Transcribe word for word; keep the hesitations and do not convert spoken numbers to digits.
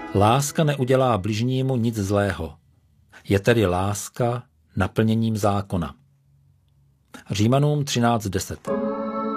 Láska neudělá bližnímu nic zlého. Je tedy láska naplněním zákona. Římanům třináct deset.